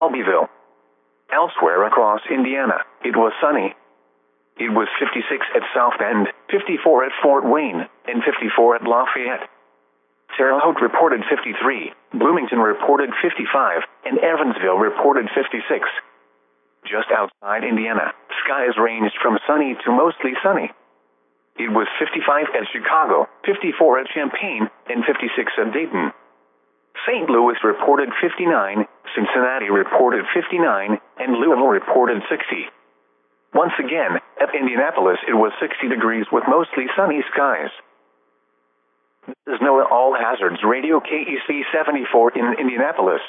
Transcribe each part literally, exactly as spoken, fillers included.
Shelbyville. Elsewhere across Indiana, it was sunny. It was fifty-six at South Bend, fifty-four at Fort Wayne, and fifty-four at Lafayette. Terre Haute reported fifty-three, Bloomington reported fifty-five, and Evansville reported fifty-six. Just outside Indiana, skies ranged from sunny to mostly sunny. It was fifty-five at Chicago, fifty-four at Champaign, and fifty-six at Dayton. Saint Louis reported fifty-nine, Cincinnati reported fifty-nine, and Louisville reported sixty. Once again, at Indianapolis it was sixty degrees with mostly sunny skies. This is NOAA All Hazards Radio K E C seventy-four in Indianapolis.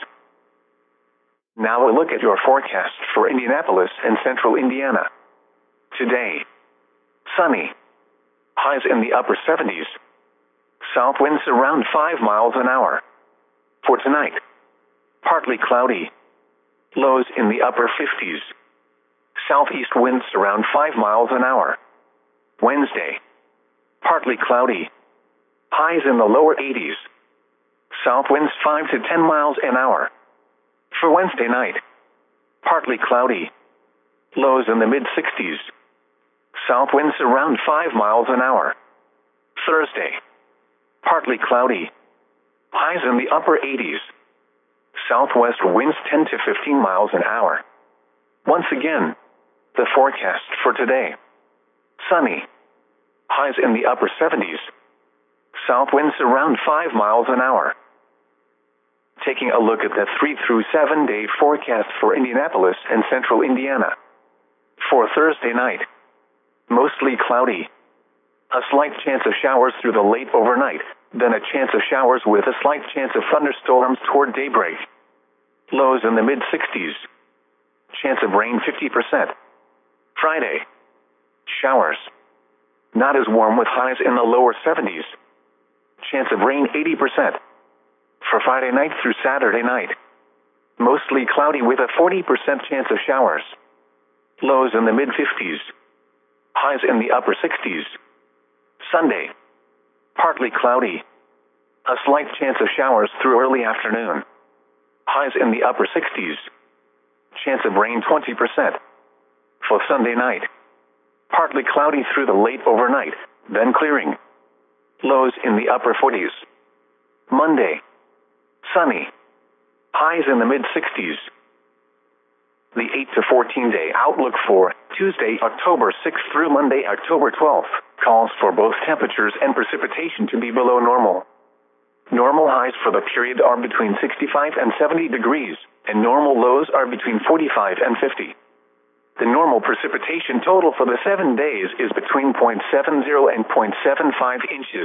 Now a look at your forecast for Indianapolis and central Indiana. Today, sunny. Highs in the upper seventies. South winds around five miles an hour. For tonight, partly cloudy. Lows in the upper fifties. Southeast winds around five miles an hour. Wednesday, partly cloudy. Highs in the lower eighties. South winds five to ten miles an hour. For Wednesday night, partly cloudy. Lows in the mid sixties. South winds around five miles an hour. Thursday, partly cloudy. Highs in the upper eighties. Southwest winds ten to fifteen miles an hour. Once again, the forecast for today. Sunny. Highs in the upper seventies. South winds around five miles an hour. Taking a look at the three through seven day forecast for Indianapolis and central Indiana. For Thursday night, mostly cloudy. A slight chance of showers through the late overnight, then a chance of showers with a slight chance of thunderstorms toward daybreak. Lows in the mid sixties. Chance of rain fifty percent. Friday, showers. Not as warm with highs in the lower seventies. Chance of rain eighty percent. For Friday night through Saturday night, mostly cloudy with a forty percent chance of showers. Lows in the mid fifties. Highs in the upper sixties. Sunday, partly cloudy. A slight chance of showers through early afternoon. Highs in the upper sixties. Chance of rain twenty percent. For Sunday night, partly cloudy through the late overnight, then clearing. Lows in the upper forties. Monday, sunny. Highs in the mid sixties. The eight to fourteen day outlook for Tuesday, October sixth through Monday, October twelfth, calls for both temperatures and precipitation to be below normal. Normal highs for the period are between sixty-five and seventy degrees, and normal lows are between forty-five and fifty. The normal precipitation total for the seven days is between zero point seven zero and zero point seven five inches.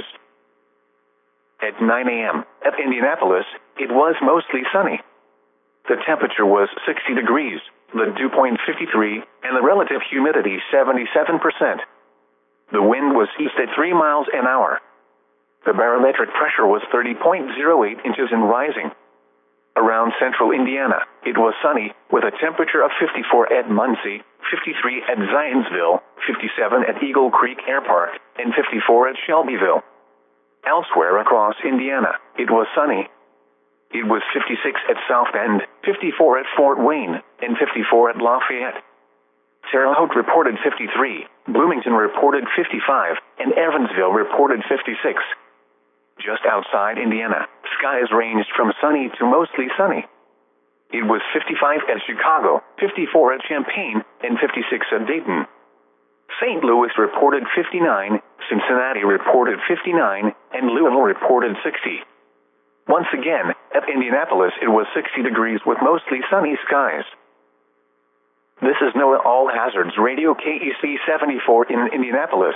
At nine a m at Indianapolis, it was mostly sunny. The temperature was sixty degrees, the dew point fifty-three, and the relative humidity seventy-seven percent. The wind was east at three miles an hour. The barometric pressure was thirty point zero eight inches and rising. Around central Indiana, it was sunny, with a temperature of fifty-four at Muncie, fifty-three at Zionsville, fifty-seven at Eagle Creek Air Park, and fifty-four at Shelbyville. Elsewhere across Indiana, it was sunny. It was fifty-six at South Bend, fifty-four at Fort Wayne, and fifty-four at Lafayette. Terre Haute reported fifty-three, Bloomington reported fifty-five, and Evansville reported fifty-six. Just outside Indiana, skies ranged from sunny to mostly sunny. It was fifty-five at Chicago, fifty-four at Champaign, and fifty-six at Dayton. Saint Louis reported fifty-nine, Cincinnati reported fifty-nine, and Louisville reported sixty. Once again, at Indianapolis it was sixty degrees with mostly sunny skies. This is NOAA All Hazards Radio K E C seventy-four in Indianapolis.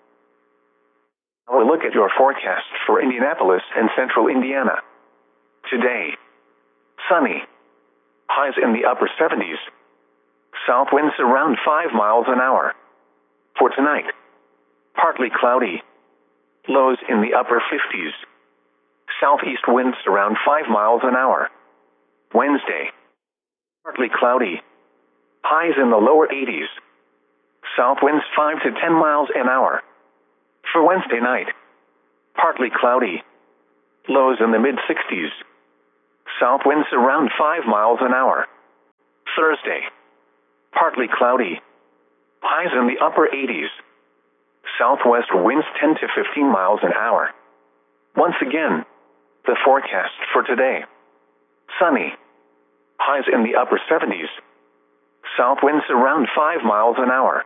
Now a look at your forecast for Indianapolis and central Indiana. Today, sunny. Highs in the upper seventies. South winds around five miles an hour. For tonight, partly cloudy. Lows in the upper fifties. Southeast winds around five miles an hour. Wednesday, partly cloudy. Highs in the lower eighties. South winds five to ten miles an hour. For Wednesday night, partly cloudy. Lows in the mid sixties. South winds around five miles an hour. Thursday, partly cloudy. Highs in the upper eighties. Southwest winds ten to fifteen miles an hour. Once again, the forecast for today. Sunny. Highs in the upper seventies. South winds around five miles an hour.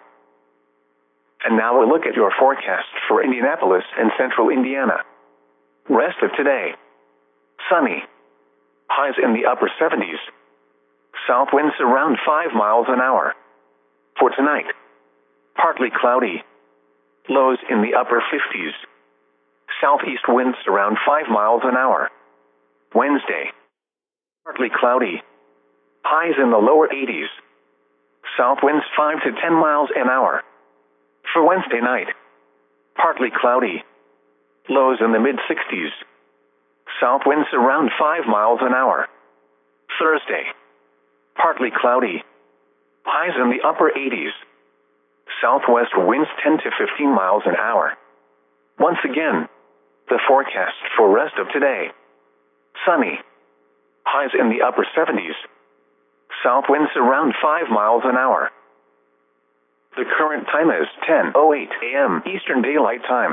And now a look at your forecast for Indianapolis and central Indiana. Rest of today. Sunny. Highs in the upper seventies. South winds around five miles an hour. For tonight, partly cloudy. Lows in the upper fifties. Southeast winds around five miles an hour. Wednesday, partly cloudy. Highs in the lower eighties. South winds five to ten miles an hour. For Wednesday night, partly cloudy. Lows in the mid sixties. South winds around five miles an hour. Thursday, partly cloudy. Highs in the upper eighties. Southwest winds ten to fifteen miles an hour. Once again, the forecast for rest of today. Sunny. Highs in the upper seventies. South winds around five miles an hour. The current time is ten oh eight a m Eastern Daylight Time.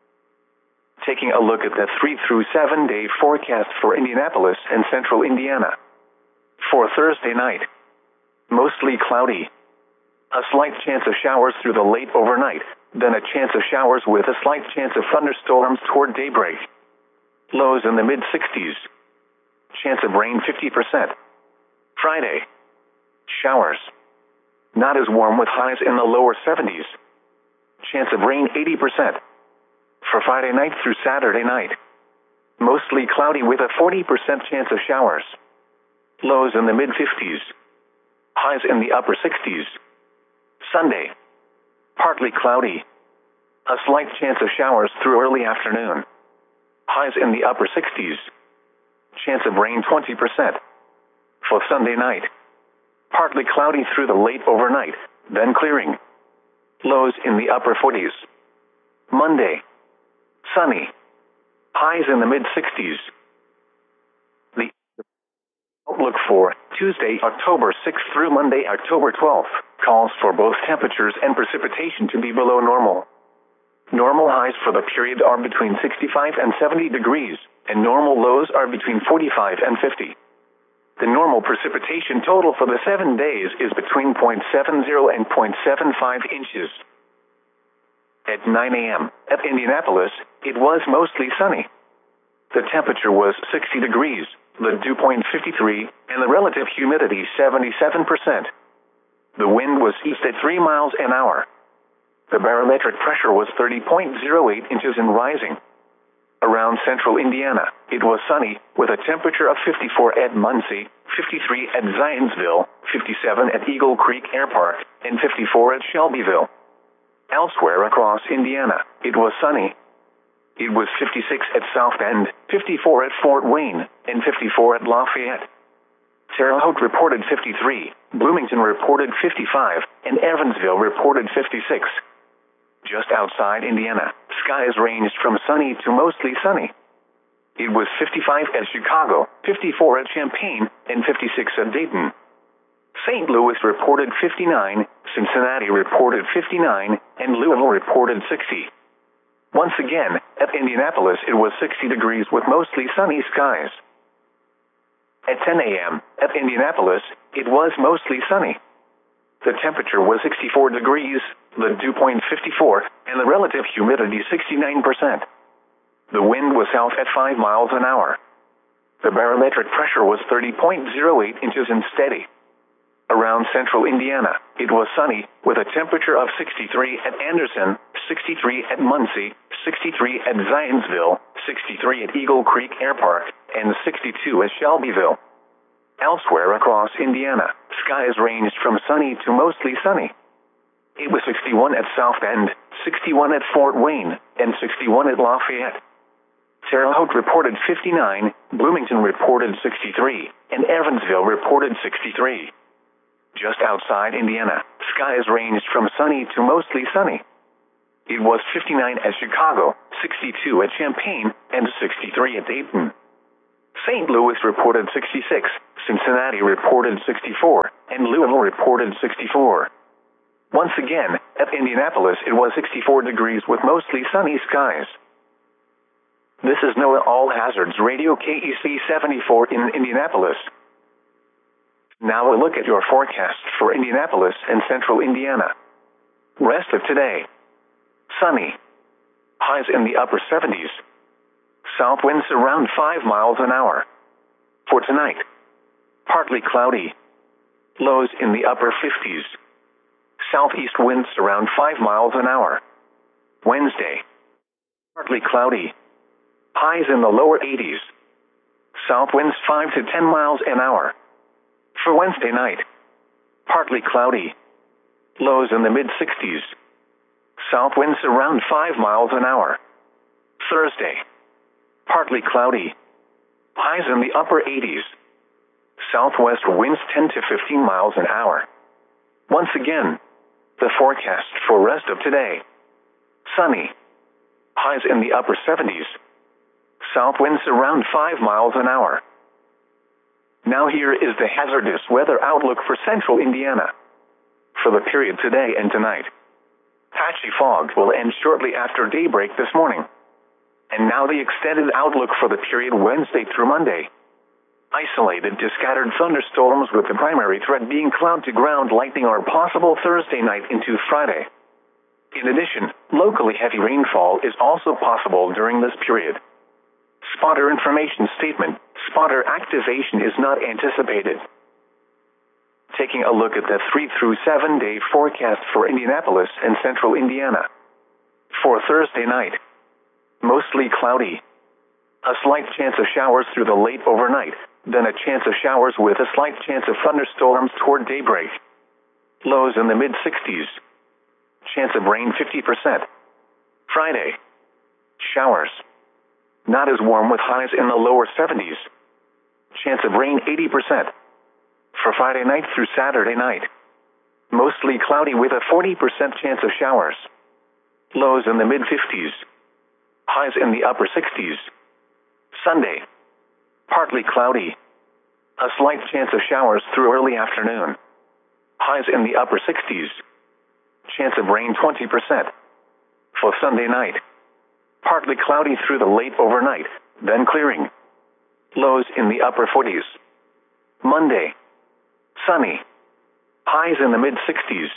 Taking a look at the three through seven day forecast for Indianapolis and central Indiana. For Thursday night, mostly cloudy. A slight chance of showers through the late overnight, then a chance of showers with a slight chance of thunderstorms toward daybreak. Lows in the mid sixties. Chance of rain fifty percent. Friday, showers. Not as warm with highs in the lower seventies. Chance of rain eighty percent. For Friday night through Saturday night, mostly cloudy with a forty percent chance of showers. Lows in the mid fifties. Highs in the upper sixties. Sunday, partly cloudy. A slight chance of showers through early afternoon. Highs in the upper sixties. Chance of rain twenty percent. For Sunday night, partly cloudy through the late overnight, then clearing. Lows in the upper forties. Monday, sunny. Highs in the mid sixties. The outlook for Tuesday, October sixth through Monday, October twelfth, calls for both temperatures and precipitation to be below normal. Normal highs for the period are between sixty-five and seventy degrees, and normal lows are between forty-five and fifty. The normal precipitation total for the seven days is between zero point seven zero and zero point seven five inches. At nine a m at Indianapolis, it was mostly sunny. The temperature was sixty degrees, the dew point fifty-three, and the relative humidity seventy-seven percent. The wind was east at three miles an hour. The barometric pressure was thirty point zero eight inches and rising. Around central Indiana, it was sunny, with a temperature of fifty-four at Muncie, fifty-three at Zionsville, fifty-seven at Eagle Creek Air Park, and fifty-four at Shelbyville. Elsewhere across Indiana, it was sunny. It was fifty-six at South Bend, fifty-four at Fort Wayne, and fifty-four at Lafayette. Terre Haute reported fifty-three, Bloomington reported fifty-five, and Evansville reported fifty-six. Just outside Indiana, skies ranged from sunny to mostly sunny. It was fifty-five at Chicago, fifty-four at Champaign, and fifty-six at Dayton. Saint Louis reported fifty-nine, Cincinnati reported fifty-nine, and Louisville reported sixty. Once again, at Indianapolis it was sixty degrees with mostly sunny skies. At ten a m at Indianapolis, it was mostly sunny. The temperature was sixty-four degrees, the dew point fifty-four, and the relative humidity sixty-nine percent. The wind was south at five miles an hour. The barometric pressure was thirty point zero eight inches and steady. Around central Indiana, it was sunny, with a temperature of sixty-three at Anderson, sixty-three at Muncie, sixty-three at Zionsville, sixty-three at Eagle Creek Air Park, and sixty-two at Shelbyville. Elsewhere across Indiana, skies ranged from sunny to mostly sunny. It was sixty-one at South Bend, sixty-one at Fort Wayne, and sixty-one at Lafayette. Terre Haute reported fifty-nine, Bloomington reported sixty-three, and Evansville reported sixty-three. Just outside Indiana, skies ranged from sunny to mostly sunny. It was fifty-nine at Chicago, sixty-two at Champaign, and sixty-three at Dayton. Saint Louis reported sixty-six, Cincinnati reported sixty-four, and and Louisville reported sixty-four. Once again, at Indianapolis it was sixty-four degrees with mostly sunny skies. This is NOAA All Hazards Radio K E C seventy-four in Indianapolis. Now a look at your forecast for Indianapolis and central Indiana. Rest of today. Sunny. Highs in the upper seventies. South winds around five miles an hour. For tonight. Partly cloudy. Lows in the upper fifties. Southeast winds around five miles an hour. Wednesday. Partly cloudy. Highs in the lower eighties. South winds five to ten miles an hour. For Wednesday night. Partly cloudy. Lows in the mid sixties. South winds around five miles an hour. Thursday. Partly cloudy. Highs in the upper eighties. Southwest winds ten to fifteen miles an hour. Once again, the forecast for rest of today. Sunny. Highs in the upper seventies. South winds around five miles an hour. Now here is the hazardous weather outlook for central Indiana. For the period today and tonight. Patchy fog will end shortly after daybreak this morning. And now the extended outlook for the period Wednesday through Monday. Isolated to scattered thunderstorms with the primary threat being cloud-to-ground lightning are possible Thursday night into Friday. In addition, locally heavy rainfall is also possible during this period. Spotter information statement, spotter activation is not anticipated. Taking a look at the three through seven day forecast for Indianapolis and central Indiana. For Thursday night. Mostly cloudy. A slight chance of showers through the late overnight, then a chance of showers with a slight chance of thunderstorms toward daybreak. Lows in the mid sixties. Chance of rain fifty percent. Friday. Showers. Not as warm with highs in the lower seventies. Chance of rain eighty percent. For Friday night through Saturday night. Mostly cloudy with a forty percent chance of showers. Lows in the mid fifties. Highs in the upper sixties. Sunday. Partly cloudy. A slight chance of showers through early afternoon. Highs in the upper sixties. Chance of rain twenty percent. For Sunday night. Partly cloudy through the late overnight, then clearing. Lows in the upper forties. Monday. Sunny. Highs in the mid sixties.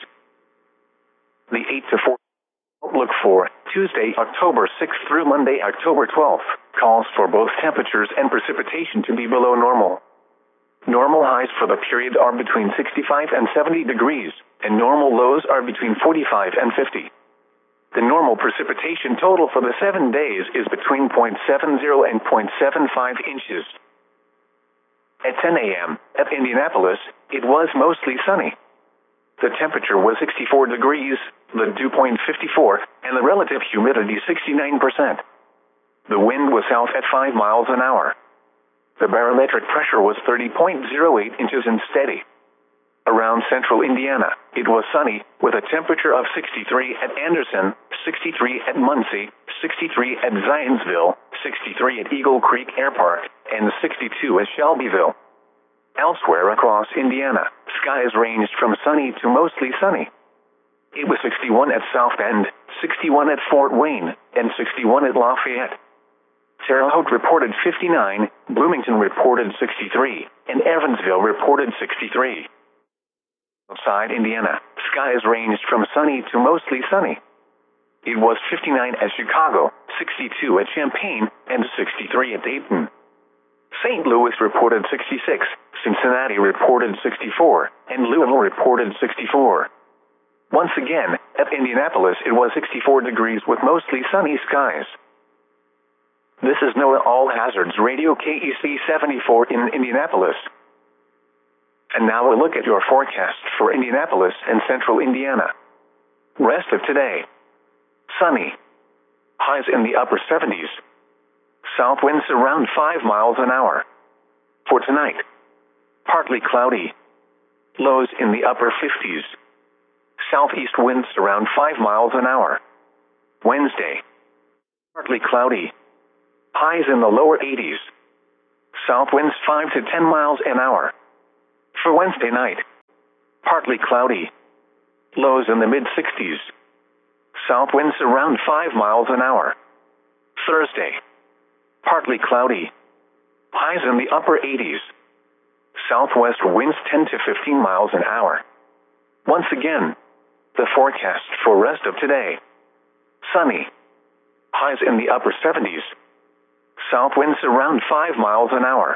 The eight to four outlook for Tuesday, October sixth through Monday, October twelfth, calls for both temperatures and precipitation to be below normal. Normal highs for the period are between sixty-five and seventy degrees, and normal lows are between forty-five and fifty. The normal precipitation total for the seven days is between zero point seven zero and zero point seven five inches. At ten a m, at Indianapolis, it was mostly sunny. The temperature was sixty-four degrees, the dew point fifty-four, and the relative humidity sixty-nine percent. The wind was south at five miles an hour. The barometric pressure was thirty point zero eight inches and steady. Around central Indiana, it was sunny, with a temperature of sixty-three at Anderson, sixty-three at Muncie, sixty-three at Zionsville, sixty-three at Eagle Creek Air Park, and sixty-two at Shelbyville. Elsewhere across Indiana, skies ranged from sunny to mostly sunny. It was sixty-one at South Bend, sixty-one at Fort Wayne, and sixty-one at Lafayette. Terre Haute reported fifty-nine, Bloomington reported sixty-three, and Evansville reported sixty-three. Outside Indiana, skies ranged from sunny to mostly sunny. It was fifty-nine at Chicago, sixty-two at Champaign, and sixty-three at Dayton. Saint Louis reported sixty-six, Cincinnati reported sixty-four, and Louisville reported sixty-four. Once again, at Indianapolis it was sixty-four degrees with mostly sunny skies. This is NOAA All Hazards Radio K E C seventy-four in Indianapolis. And now a look at your forecast for Indianapolis and central Indiana. Rest of today. Sunny. Highs in the upper seventies. South winds around five miles an hour. For tonight. Partly cloudy. Lows in the upper fifties. Southeast winds around five miles an hour. Wednesday. Partly cloudy. Highs in the lower eighties. South winds five to ten miles an hour. For Wednesday night. partly cloudy. Lows in the mid sixties. South winds around five miles an hour. Thursday, partly cloudy. Highs in the upper eighties. Southwest winds ten to fifteen miles an hour. Once again, the forecast for rest of today. Sunny. Highs in the upper seventies. South winds around five miles an hour.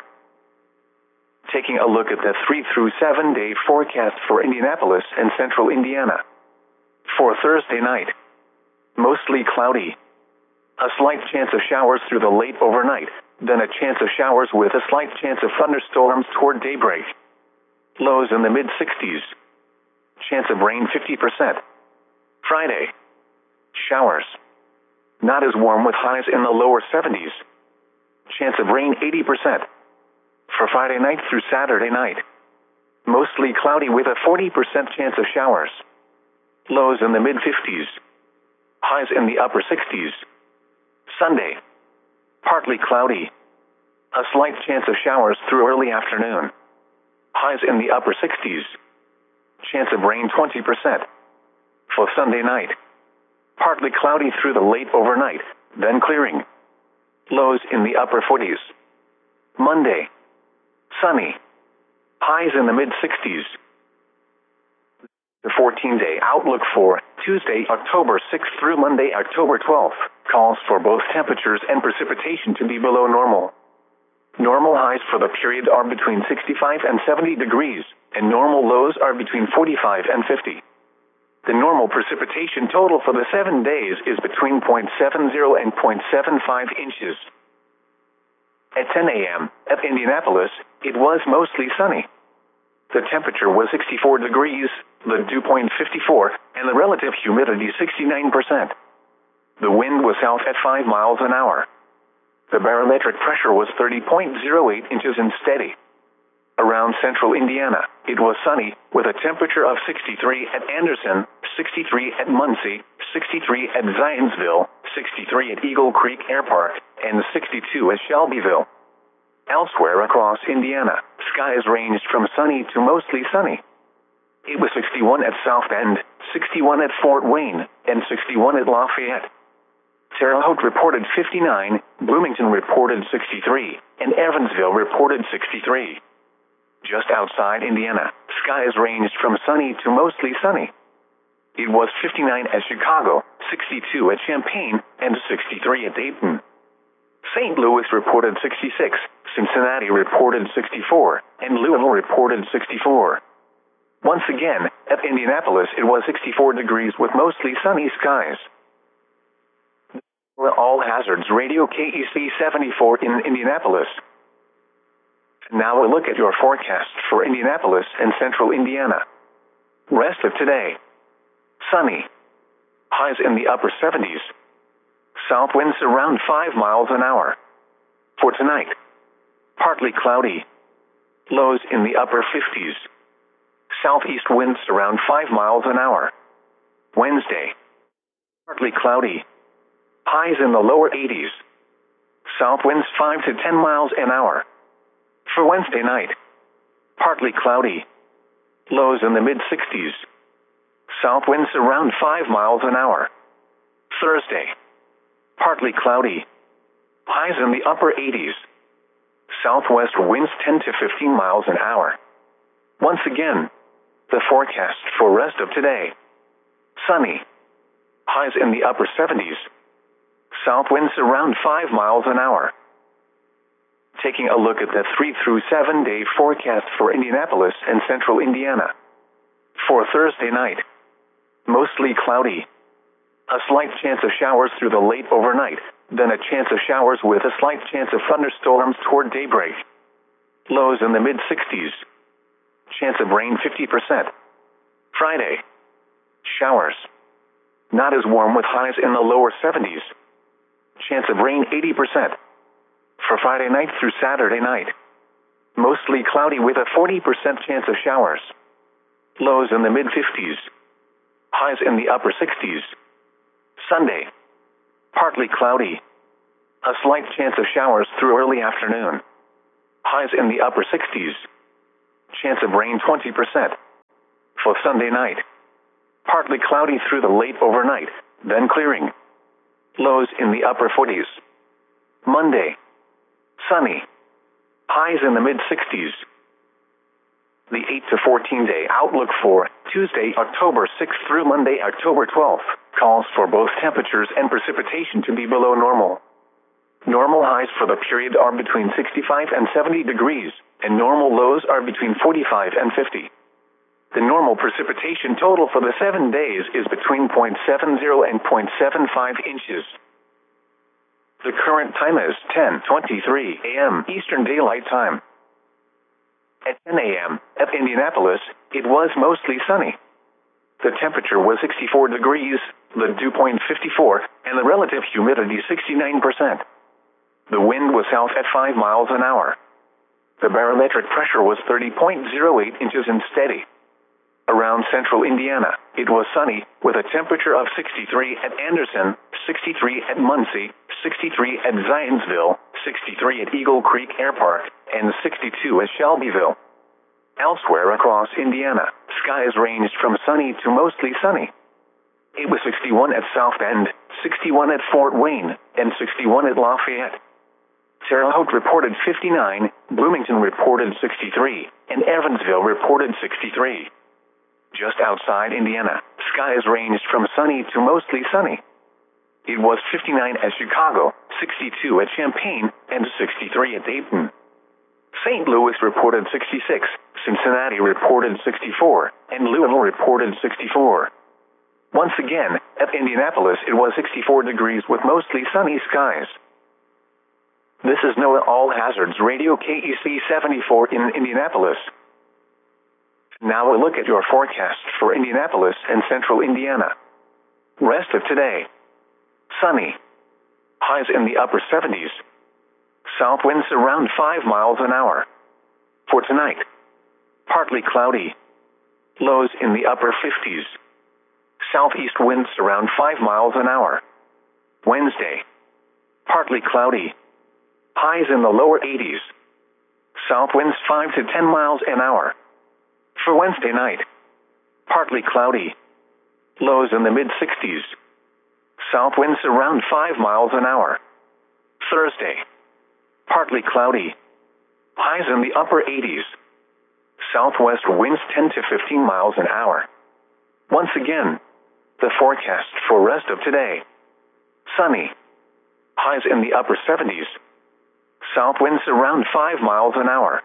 Taking a look at the three through seven day forecast for Indianapolis and central Indiana. For Thursday night, mostly cloudy. A slight chance of showers through the late overnight, then a chance of showers with a slight chance of thunderstorms toward daybreak. Lows in the mid sixties. Chance of rain fifty percent. Friday, showers. Not as warm with highs in the lower seventies. Chance of rain eighty percent. For Friday night through Saturday night, mostly cloudy with a forty percent chance of showers. Lows in the mid fifties. Highs in the upper sixties. Sunday, partly cloudy. A slight chance of showers through early afternoon. Highs in the upper sixties. Chance of rain twenty percent. For Sunday night, partly cloudy through the late overnight, then clearing. Lows in the upper forties. Monday, sunny. Highs in the mid sixties. The fourteen day outlook for Tuesday, October sixth through Monday, October twelfth, calls for both temperatures and precipitation to be below normal. Normal highs for the period are between sixty-five and seventy degrees, and normal lows are between forty-five and fifty. The normal precipitation total for the seven days is between zero point seven zero and zero point seven five inches. At ten a m at Indianapolis, it was mostly sunny. The temperature was sixty-four degrees, the dew point fifty-four, and the relative humidity sixty-nine percent. The wind was south at five miles an hour. The barometric pressure was thirty point zero eight inches and steady. Around central Indiana, it was sunny, with a temperature of sixty-three at Anderson, sixty-three at Muncie, sixty-three at Zionsville, sixty-three at Eagle Creek Air Park, and sixty-two at Shelbyville. Elsewhere across Indiana, skies ranged from sunny to mostly sunny. It was sixty-one at South Bend, sixty-one at Fort Wayne, and sixty-one at Lafayette. Terre Haute reported fifty-nine, Bloomington reported sixty-three, and Evansville reported sixty-three. Just outside Indiana, skies ranged from sunny to mostly sunny. It was fifty-nine at Chicago, sixty-two at Champaign, and sixty-three at Dayton. Saint Louis reported sixty-six, Cincinnati reported sixty-four, and Louisville reported sixty-four. Once again, at Indianapolis it was sixty-four degrees with mostly sunny skies. All Hazards Radio K E C seventy-four in Indianapolis. Now a look at your forecast for Indianapolis and central Indiana. Rest of today. Sunny. Highs in the upper seventies. South winds around five miles an hour. For tonight, partly cloudy. Lows in the upper fifties. Southeast winds around five miles an hour. Wednesday, partly cloudy. Highs in the lower eighties. South winds five to ten miles an hour. For Wednesday night, partly cloudy. Lows in the mid sixties. South winds around five miles an hour. Thursday, partly cloudy. Highs in the upper eighties. Southwest winds ten to fifteen miles an hour. Once again, the forecast for rest of today. Sunny. Highs in the upper seventies. South winds around five miles an hour. Taking a look at the three through seven day forecast for Indianapolis and central Indiana. For Thursday night, mostly cloudy. A slight chance of showers through the late overnight, then a chance of showers with a slight chance of thunderstorms toward daybreak. Lows in the mid sixties. Chance of rain fifty percent. Friday, showers. Not as warm with highs in the lower seventies. Chance of rain eighty percent. For Friday night through Saturday night, mostly cloudy with a forty percent chance of showers. Lows in the mid fifties. Highs in the upper sixties. Sunday, partly cloudy. A slight chance of showers through early afternoon. Highs in the upper sixties. Chance of rain twenty percent. For Sunday night, partly cloudy through the late overnight, then clearing. Lows in the upper forties. Monday, sunny. Highs in the mid-sixties. The eight to fourteen day outlook for Tuesday, October sixth through Monday, October twelfth, calls for both temperatures and precipitation to be below normal. Normal highs for the period are between sixty-five and seventy degrees, and normal lows are between forty-five and fifty. The normal precipitation total for the seven days is between zero point seven zero and zero point seven five inches. The current time is ten twenty-three a m Eastern Daylight Time. At ten a m at Indianapolis, it was mostly sunny. The temperature was sixty-four degrees, the dew point fifty-four, and the relative humidity sixty-nine percent. The wind was south at five miles an hour. The barometric pressure was thirty point zero eight inches and steady. Around central Indiana, it was sunny, with a temperature of sixty-three at Anderson, sixty-three at Muncie, sixty-three at Zionsville, sixty-three at Eagle Creek Air Park, and sixty-two at Shelbyville. Elsewhere across Indiana, skies ranged from sunny to mostly sunny. It was sixty-one at South Bend, sixty-one at Fort Wayne, and sixty-one at Lafayette. Terre Haute reported fifty-nine, Bloomington reported sixty-three, and Evansville reported sixty-three. Just outside Indiana, skies ranged from sunny to mostly sunny. It was fifty-nine at Chicago, sixty-two at Champaign, and sixty-three at Dayton. Saint Louis reported sixty-six, Cincinnati reported sixty-four, and Louisville reported sixty-four. Once again, at Indianapolis it was sixty-four degrees with mostly sunny skies. This is NOAA All Hazards Radio K E C seventy-four in Indianapolis. Now a look at your forecast for Indianapolis and central Indiana. Rest of today. Sunny. Highs in the upper seventies. South winds around five miles an hour. For tonight, partly cloudy. Lows in the upper fifties. Southeast winds around five miles an hour. Wednesday, partly cloudy. Highs in the lower eighties. South winds five to ten miles an hour. For Wednesday night, partly cloudy. Lows in the mid-sixties. South winds around five miles an hour. Thursday, partly cloudy. Highs in the upper eighties. Southwest winds ten to fifteen miles an hour. Once again, the forecast for rest of today. Sunny. Highs in the upper seventies. South winds around five miles an hour.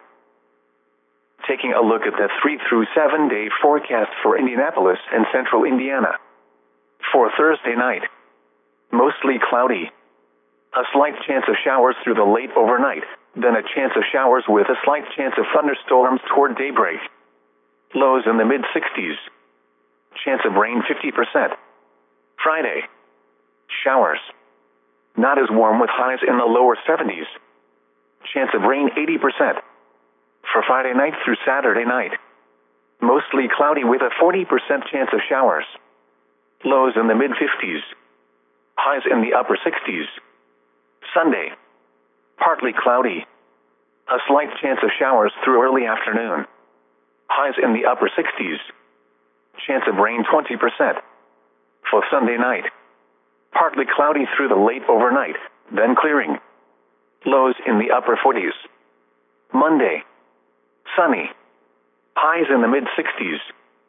Taking a look at the three through seven day forecast for Indianapolis and central Indiana. For Thursday night, mostly cloudy. A slight chance of showers through the late overnight, then a chance of showers with a slight chance of thunderstorms toward daybreak. Lows in the mid-sixties. Chance of rain fifty percent. Friday, showers. Not as warm with highs in the lower seventies. Chance of rain eighty percent. For Friday night through Saturday night, mostly cloudy with a forty percent chance of showers. Lows in the mid-fifties. Highs in the upper sixties. Sunday, partly cloudy. A slight chance of showers through early afternoon. Highs in the upper sixties. Chance of rain twenty percent. For Sunday night, partly cloudy through the late overnight, then clearing. Lows in the upper forties. Monday, sunny. Highs in the mid-sixties.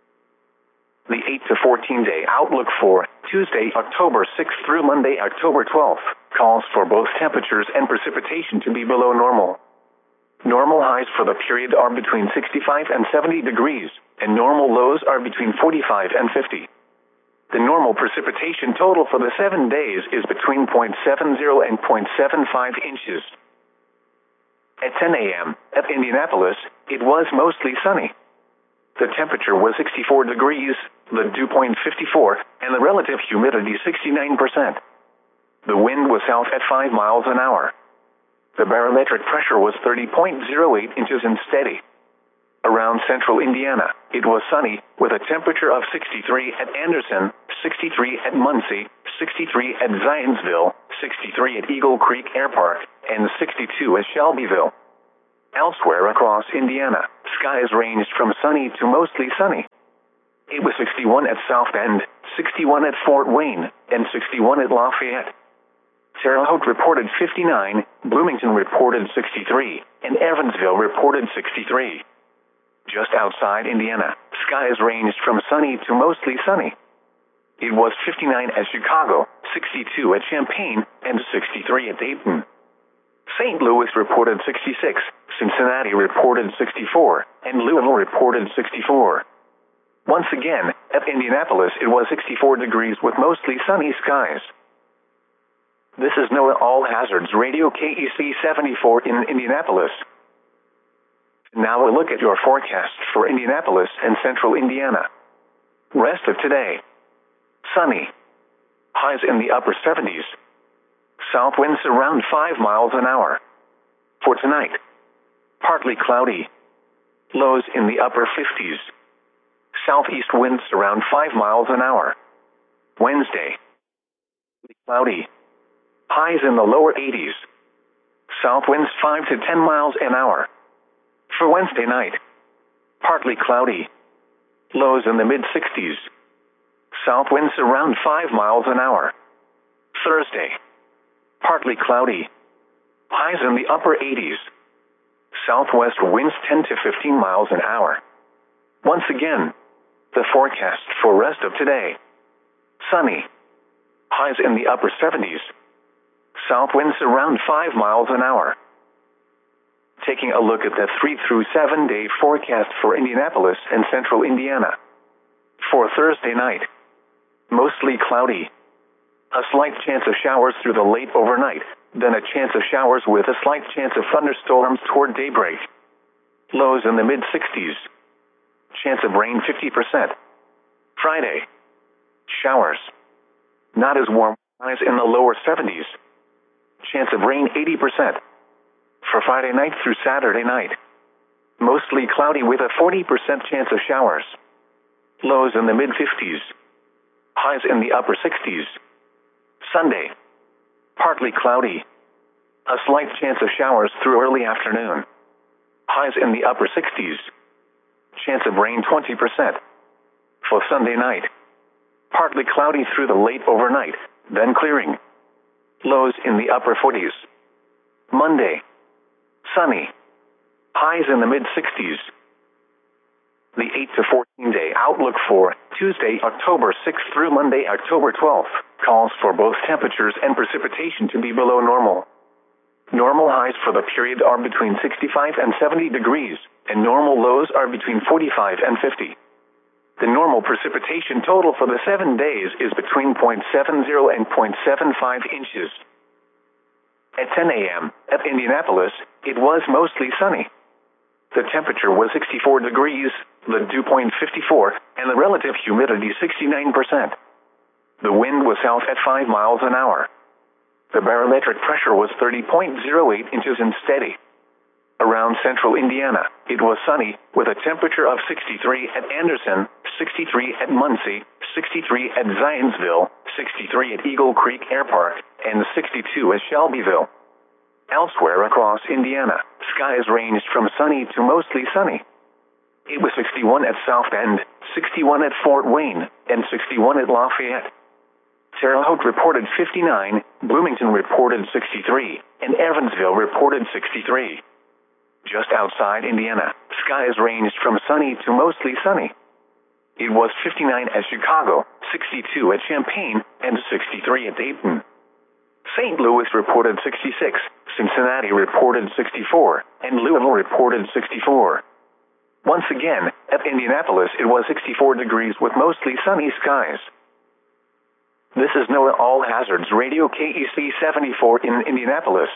The eight to fourteen day outlook for Tuesday, October sixth through Monday, October twelfth, calls for both temperatures and precipitation to be below normal. Normal highs for the period are between sixty-five and seventy degrees, and normal lows are between forty-five and fifty. The normal precipitation total for the seven days is between zero point seven zero and zero point seven five inches. At ten a m at Indianapolis, it was mostly sunny. The temperature was sixty-four degrees, the dew point fifty-four, and the relative humidity sixty-nine percent. The wind was south at five miles an hour. The barometric pressure was thirty point zero eight inches and steady. Around central Indiana, it was sunny, with a temperature of sixty-three at Anderson, sixty-three at Muncie, sixty-three at Zionsville, sixty-three at Eagle Creek Air Park, and sixty-two at Shelbyville. Elsewhere across Indiana, skies ranged from sunny to mostly sunny. It was sixty-one at South Bend, sixty-one at Fort Wayne, and sixty-one at Lafayette. Terre Haute reported fifty-nine, Bloomington reported sixty-three, and Evansville reported sixty-three. Just outside Indiana, skies ranged from sunny to mostly sunny. It was fifty-nine at Chicago, sixty-two at Champaign, and sixty-three at Dayton. Saint Louis reported sixty-six, Cincinnati reported sixty-four, and Louisville reported sixty-four. Once again, at Indianapolis it was sixty-four degrees with mostly sunny skies. This is NOAA All Hazards Radio K E C seventy-four in Indianapolis. Now a look at your forecast for Indianapolis and central Indiana. Rest of today. Sunny. Highs in the upper seventies. South winds around five miles an hour. For tonight. Partly cloudy. Lows in the upper fifties. Southeast winds around five miles an hour. Wednesday. Cloudy. Highs in the lower eighties. South winds five to ten miles an hour. For Wednesday night. Partly cloudy. Lows in the mid-sixties. South winds around five miles an hour. Thursday. Partly cloudy. Highs in the upper eighties. Southwest winds ten to fifteen miles an hour. Once again, the forecast for rest of today. Sunny. Highs in the upper seventies. South winds around five miles an hour. Taking a look at the three through seven day forecast for Indianapolis and central Indiana. For Thursday night. Mostly cloudy. A slight chance of showers through the late overnight, then a chance of showers with a slight chance of thunderstorms toward daybreak. Lows in the mid-sixties. Chance of rain fifty percent. Friday. Showers. Not as warm. Highs in the lower seventies. Chance of rain eighty percent. For Friday night through Saturday night. Mostly cloudy with a forty percent chance of showers. Lows in the mid-fifties. Highs in the upper sixties. Sunday. Partly cloudy. A slight chance of showers through early afternoon. Highs in the upper sixties. Chance of rain twenty percent. For Sunday night. Partly cloudy through the late overnight, then clearing. Lows in the upper forties. Monday. Sunny. Highs in the mid-sixties. The eight to fourteen day outlook for Tuesday, October sixth through Monday, October twelfth, calls for both temperatures and precipitation to be below normal. Normal highs for the period are between sixty-five and seventy degrees, and normal lows are between forty-five and fifty. The normal precipitation total for the seven days is between zero point seven zero and zero point seven five inches. At ten a m at Indianapolis, it was mostly sunny. The temperature was sixty-four degrees, the dew point fifty-four, and the relative humidity sixty-nine percent. The wind was south at five miles an hour. The barometric pressure was thirty point zero eight inches and steady. Around central Indiana, it was sunny, with a temperature of sixty-three at Anderson, sixty-three at Muncie, sixty-three at Zionsville, sixty-three at Eagle Creek Air Park, and sixty-two at Shelbyville. Elsewhere across Indiana, skies ranged from sunny to mostly sunny. It was sixty-one at South Bend, sixty-one at Fort Wayne, and sixty-one at Lafayette. Terre Haute reported fifty-nine, Bloomington reported sixty-three, and Evansville reported sixty-three. Just outside Indiana, skies ranged from sunny to mostly sunny. It was fifty-nine at Chicago, sixty-two at Champaign, and sixty-three at Dayton. Saint Louis reported sixty-six, Cincinnati reported sixty-four, and Louisville reported sixty-four. Once again, at Indianapolis it was sixty-four degrees with mostly sunny skies. This is NOAA All Hazards Radio K E C seventy-four in Indianapolis.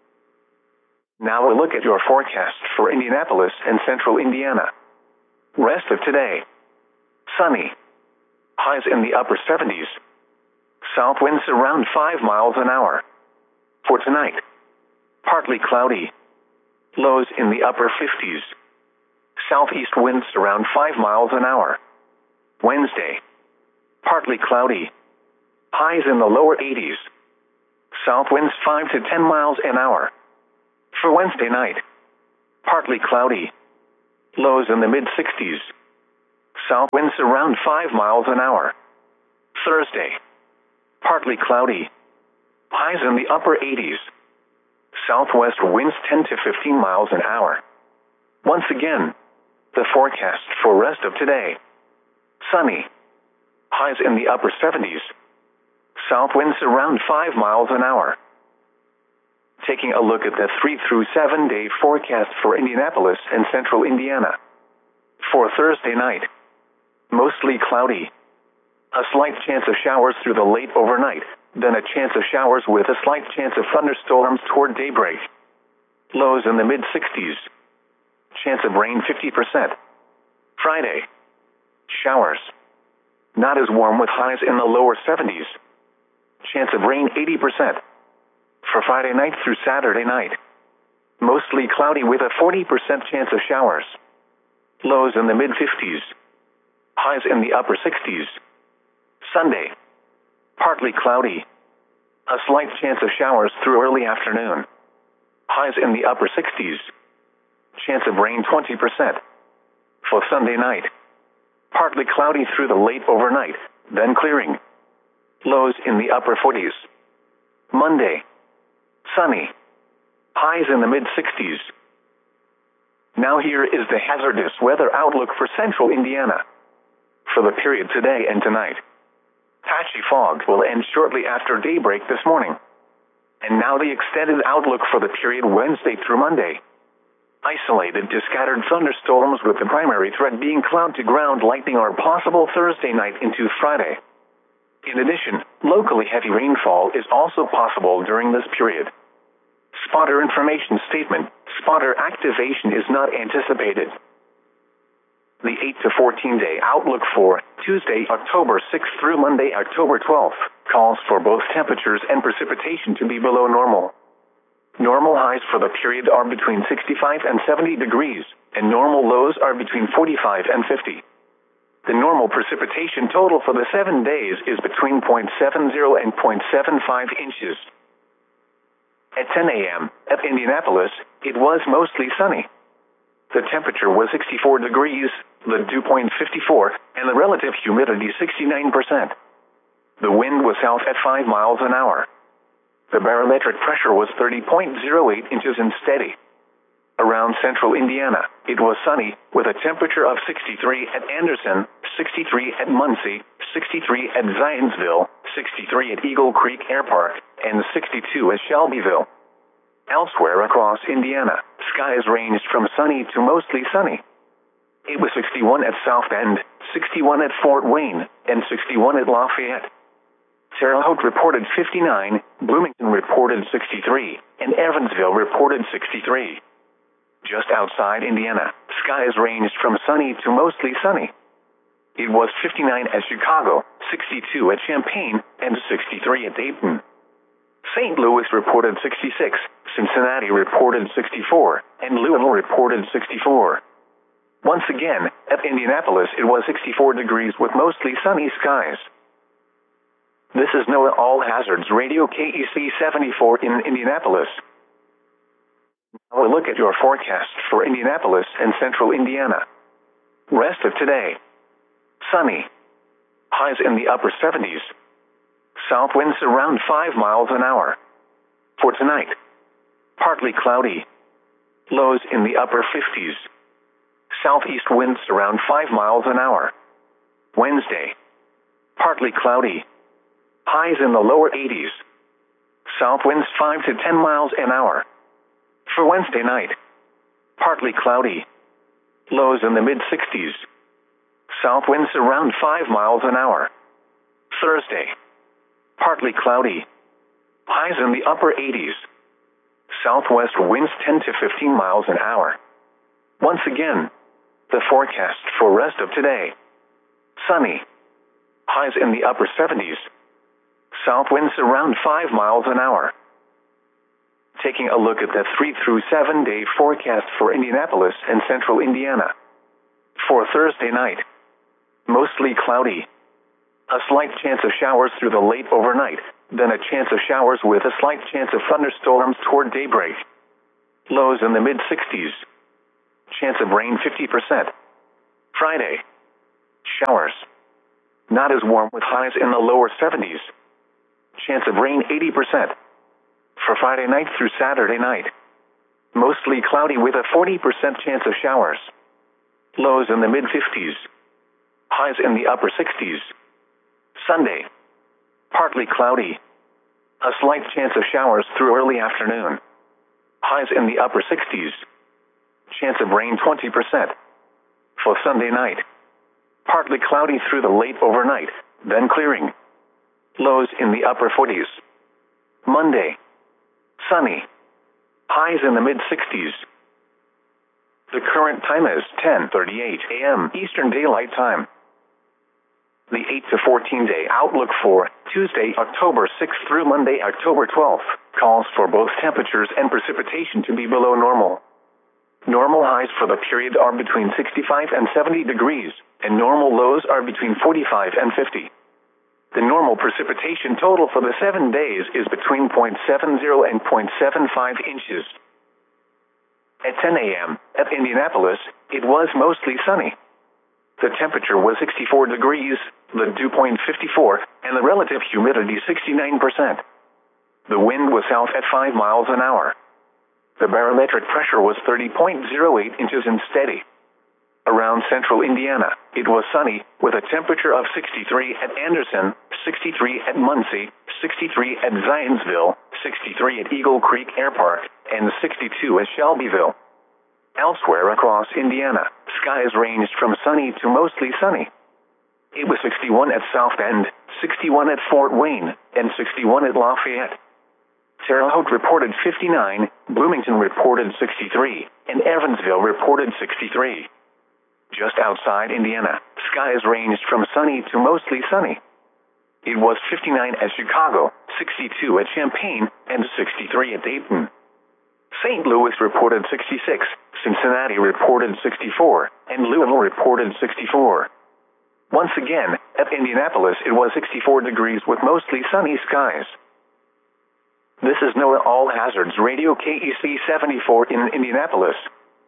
Now a look at your forecast for Indianapolis and central Indiana. Rest of today. Sunny. Highs in the upper seventies. South winds around five miles an hour. For tonight. Partly cloudy. Lows in the upper fifties. Southeast winds around five miles an hour. Wednesday. Partly cloudy. Highs in the lower eighties. South winds five to ten miles an hour. For Wednesday night. Partly cloudy. Lows in the mid-sixties. South winds around five miles an hour. Thursday, partly cloudy. Highs in the upper eighties. Southwest winds ten to fifteen miles an hour. Once again, the forecast for rest of today. Sunny. Highs in the upper seventies. South winds around five miles an hour. Taking a look at the three through seven day forecast for Indianapolis and central Indiana. For Thursday night, mostly cloudy. A slight chance of showers through the late overnight, then a chance of showers with a slight chance of thunderstorms toward daybreak. Lows in the mid sixties. Chance of rain fifty percent. Friday, showers. Not as warm with highs in the lower seventies. Chance of rain eighty percent. For Friday night through Saturday night, mostly cloudy with a forty percent chance of showers. Lows in the mid fifties. Highs in the upper sixties. Sunday, partly cloudy. A slight chance of showers through early afternoon. Highs in the upper sixties. Chance of rain twenty percent. For Sunday night, partly cloudy through the late overnight, then clearing. Lows in the upper forties. Monday, sunny. Highs in the mid sixties. Now here is the hazardous weather outlook for central Indiana. For the period today and tonight. Patchy fog will end shortly after daybreak this morning. And now the extended outlook for the period Wednesday through Monday. Isolated to scattered thunderstorms with the primary threat being cloud-to-ground lightning are possible Thursday night into Friday. In addition, locally heavy rainfall is also possible during this period. Spotter information statement: spotter activation is not anticipated. The eight to fourteen day outlook for Tuesday, October sixth through Monday, October twelfth, calls for both temperatures and precipitation to be below normal. Normal highs for the period are between sixty-five and seventy degrees, and normal lows are between forty-five and fifty. The normal precipitation total for the seven days is between zero point seven zero and zero point seven five inches. At ten a m at Indianapolis, it was mostly sunny. The temperature was sixty-four degrees, the dew point fifty-four, and the relative humidity sixty-nine percent. The wind was south at five miles an hour. The barometric pressure was thirty point zero eight inches and steady. Around central Indiana, it was sunny, with a temperature of sixty-three at Anderson, sixty-three at Muncie, sixty-three at Zionsville, sixty-three at Eagle Creek Air Park, and sixty-two at Shelbyville. Elsewhere across Indiana, skies ranged from sunny to mostly sunny. It was sixty-one at South Bend, sixty-one at Fort Wayne, and sixty-one at Lafayette. Terre Haute reported fifty-nine, Bloomington reported sixty-three, and Evansville reported sixty-three. Just outside Indiana, skies ranged from sunny to mostly sunny. It was fifty-nine at Chicago, sixty-two at Champaign, and sixty-three at Dayton. Saint Louis reported sixty-six, Cincinnati reported sixty-four, and Louisville reported sixty-four. Once again, at Indianapolis it was sixty-four degrees with mostly sunny skies. This is NOAA All Hazards Radio K E C seventy-four in Indianapolis. Now a look at your forecast for Indianapolis and central Indiana. Rest of today. Sunny. Highs in the upper seventies. South winds around five miles an hour. For tonight, partly cloudy. Lows in the upper fifties. Southeast winds around five miles an hour. Wednesday, partly cloudy. Highs in the lower eighties. South winds five to ten miles an hour. For Wednesday night, partly cloudy. Lows in the mid sixties. South winds around five miles an hour. Thursday, partly cloudy. Highs in the upper eighties. Southwest winds ten to fifteen miles an hour. Once again, the forecast for rest of today. Sunny. Highs in the upper seventies. South winds around five miles an hour. Taking a look at the three through seven day forecast for Indianapolis and central Indiana. For Thursday night, mostly cloudy. A slight chance of showers through the late overnight, then a chance of showers with a slight chance of thunderstorms toward daybreak. Lows in the mid sixties. Chance of rain fifty percent. Friday, Showers. Not as warm with highs in the lower seventies. Chance of rain eighty percent. For Friday night through Saturday night. Mostly cloudy with a forty percent chance of showers. Lows in the mid fifties. Highs in the upper sixties. Sunday. Partly cloudy. A slight chance of showers through early afternoon. Highs in the upper sixties. Chance of rain twenty percent. For Sunday night. Partly cloudy through the late overnight, then clearing. Lows in the upper forties. Monday. Sunny. Highs in the mid sixties. The current time is ten thirty-eight a m Eastern Daylight Time. The eight to fourteen day outlook for Tuesday, October sixth through Monday, October twelfth, calls for both temperatures and precipitation to be below normal. Normal highs for the period are between sixty-five and seventy degrees, and normal lows are between forty-five and fifty. The normal precipitation total for the seven days is between zero point seven zero and zero point seven five inches. At ten a m at Indianapolis, it was mostly sunny. The temperature was sixty-four degrees, the dew point fifty-four, and the relative humidity sixty-nine percent. The wind was south at five miles an hour. The barometric pressure was thirty point zero eight inches and steady. Around central Indiana, it was sunny, with a temperature of sixty-three at Anderson, sixty-three at Muncie, sixty-three at Zionsville, sixty-three at Eagle Creek Air Park, and sixty-two at Shelbyville. Elsewhere across Indiana, skies ranged from sunny to mostly sunny. It was sixty-one at South Bend, sixty-one at Fort Wayne, and sixty-one at Lafayette. Terre Haute reported fifty-nine, Bloomington reported sixty-three, and Evansville reported sixty-three. Just outside Indiana, skies ranged from sunny to mostly sunny. It was fifty-nine at Chicago, sixty-two at Champaign, and sixty-three at Dayton. Saint Louis reported sixty-six, Cincinnati reported sixty-four, and Louisville reported sixty-four. Once again, at Indianapolis it was sixty-four degrees with mostly sunny skies. This is NOAA All Hazards Radio K E C seventy-four in Indianapolis.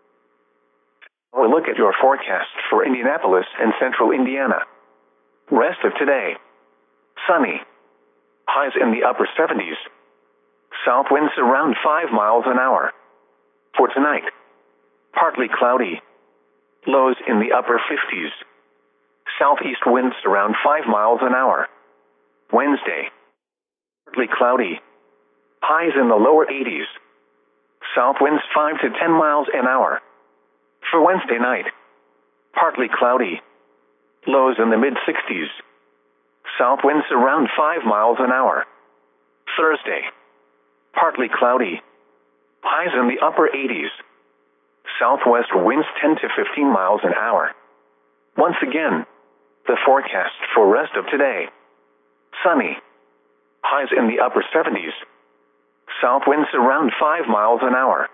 A look at your forecast for Indianapolis and central Indiana. Rest of today. Sunny. Highs in the upper seventies. South winds around five miles an hour. For tonight. Partly cloudy. Lows in the upper fifties. Southeast winds around five miles an hour. Wednesday. Partly cloudy. Highs in the lower eighties. South winds five to ten miles an hour. For Wednesday night. Partly cloudy. Lows in the mid sixties. South winds around five miles an hour. Thursday. Partly cloudy. Highs in the upper eighties. Southwest winds ten to fifteen miles an hour. Once again, the forecast for rest of today. Sunny. Highs in the upper seventies. South winds around five miles an hour.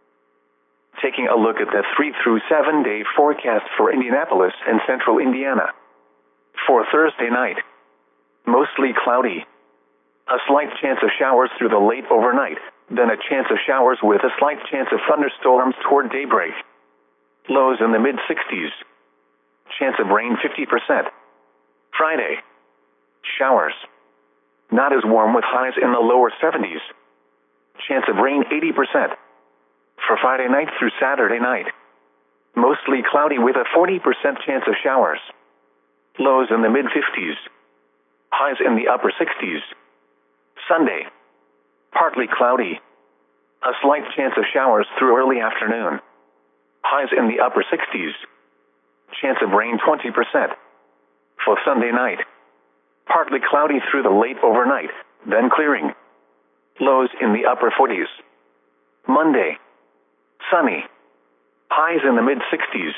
Taking a look at the three through seven day forecast for Indianapolis and central Indiana. For Thursday night. Mostly cloudy. A slight chance of showers through the late overnight, then a chance of showers with a slight chance of thunderstorms toward daybreak. Lows in the mid sixties. Chance of rain fifty percent. Friday. Showers. Not as warm with highs in the lower seventies. Chance of rain eighty percent. For Friday night through Saturday night. Mostly cloudy with a forty percent chance of showers. Lows in the mid fifties. Highs in the upper sixties. Sunday. Partly cloudy. A slight chance of showers through early afternoon. Highs in the upper sixties. Chance of rain twenty percent. For Sunday night. Partly cloudy through the late overnight, then clearing. Lows in the upper forties. Monday. Sunny. Highs in the mid sixties.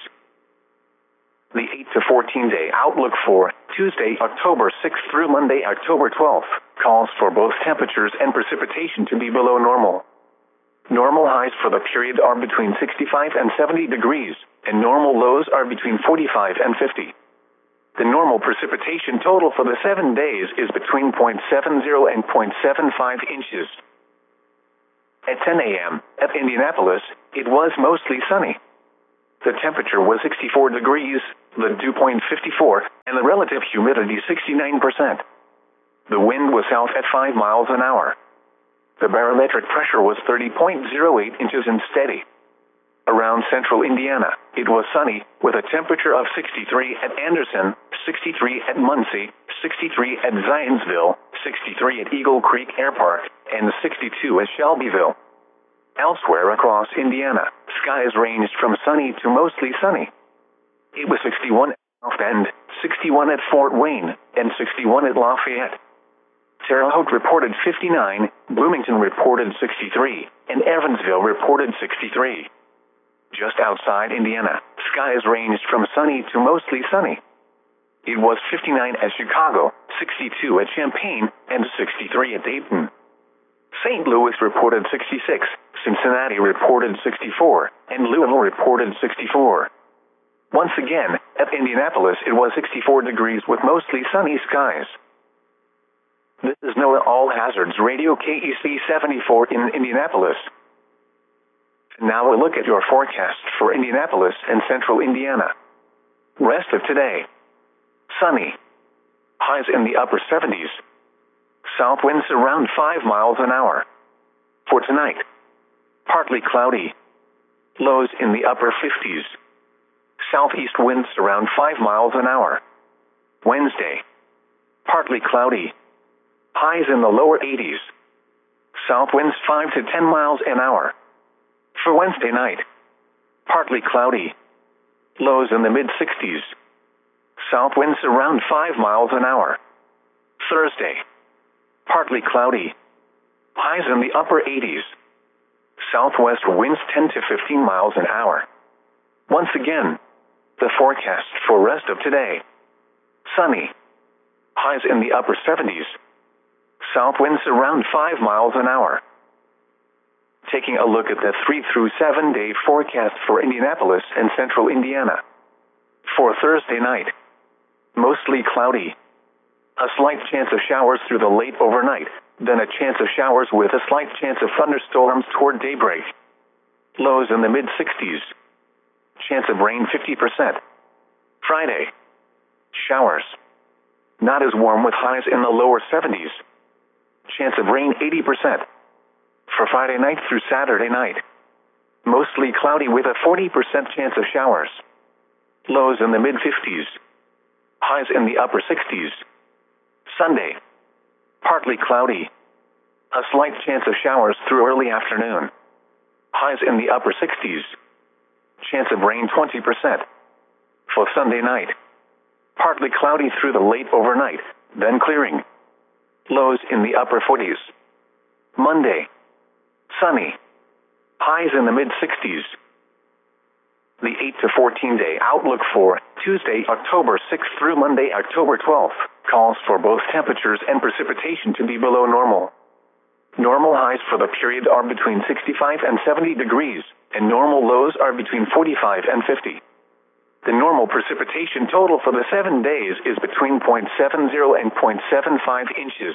The eight to fourteen day outlook for Tuesday, October sixth through Monday, October twelfth, calls for both temperatures and precipitation to be below normal. Normal highs for the period are between sixty-five and seventy degrees, and normal lows are between forty-five and fifty. The normal precipitation total for the seven days is between zero point seven zero and zero point seven five inches. At ten a m at Indianapolis, it was mostly sunny. The temperature was sixty-four degrees, the dew point fifty-four, and the relative humidity sixty-nine percent. The wind was south at five miles an hour. The barometric pressure was thirty point zero eight inches and steady. Around central Indiana, it was sunny, with a temperature of sixty-three at Anderson, sixty-three at Muncie, sixty-three at Zionsville, sixty-three at Eagle Creek Air Park, and sixty-two at Shelbyville. Elsewhere across Indiana, skies ranged from sunny to mostly sunny. It was sixty-one at South Bend, sixty-one at Fort Wayne, and sixty-one at Lafayette. Terre Haute reported fifty-nine, Bloomington reported sixty-three, and Evansville reported sixty-three. Just outside Indiana, skies ranged from sunny to mostly sunny. It was fifty-nine at Chicago, sixty-two at Champaign, and sixty-three at Dayton. Saint Louis reported sixty-six, Cincinnati reported sixty-four, and Louisville reported sixty-four. Once again, at Indianapolis it was sixty-four degrees with mostly sunny skies. This is NOAA All Hazards Radio K E C seventy-four in Indianapolis. Now we'll look at your forecast for Indianapolis and central Indiana. Rest of today. Sunny. Highs in the upper seventies. South winds around five miles an hour. For tonight. Partly cloudy. Lows in the upper fifties. Southeast winds around five miles an hour. Wednesday. Partly cloudy. Highs in the lower eighties. South winds five to ten miles an hour. For Wednesday night. Partly cloudy. Lows in the mid-sixties. South winds around five miles an hour. Thursday. Partly cloudy. Highs in the upper eighties. Southwest winds ten to fifteen miles an hour. Once again, the forecast for rest of today. Sunny. Highs in the upper seventies. South winds around five miles an hour. Taking a look at the three through seven day forecast for Indianapolis and central Indiana. For Thursday night. Mostly cloudy. A slight chance of showers through the late overnight, then a chance of showers with a slight chance of thunderstorms toward daybreak. Lows in the mid-sixties. Chance of rain fifty percent. Friday. Showers. Not as warm with highs in the lower seventies. Chance of rain eighty percent. For Friday night through Saturday night. Mostly cloudy with a forty percent chance of showers. Lows in the mid-fifties. Highs in the upper sixties. Sunday. Partly cloudy. A slight chance of showers through early afternoon. Highs in the upper sixties. Chance of rain twenty percent. For Sunday night. Partly cloudy through the late overnight, then clearing. Lows in the upper forties. Monday. Sunny. Highs in the mid-sixties. The eight to fourteen day outlook for Tuesday, October sixth through Monday, October twelfth, calls for both temperatures and precipitation to be below normal. Normal highs for the period are between sixty-five and seventy degrees, and normal lows are between forty-five and fifty. The normal precipitation total for the seven days is between zero point seven zero and zero point seven five inches.